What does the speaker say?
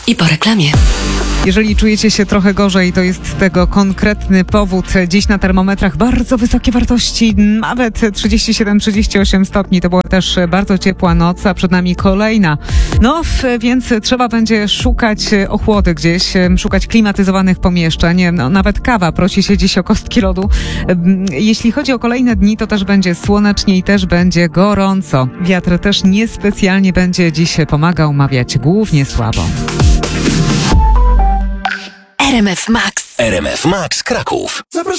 I po reklamie. Jeżeli czujecie się trochę gorzej, to jest tego konkretny powód. Dziś na termometrach bardzo wysokie wartości, nawet 37-38 stopni. To była też bardzo ciepła noc, a przed nami kolejna. Więc trzeba będzie szukać ochłody gdzieś, szukać klimatyzowanych pomieszczeń. Nawet kawa prosi się dziś o kostki lodu. Jeśli chodzi o kolejne dni, to też będzie słonecznie i też będzie gorąco. Wiatr też niespecjalnie będzie dziś pomagał, mawiać głównie słabo. RMF Max. RMF Max Kraków. Zapraszam.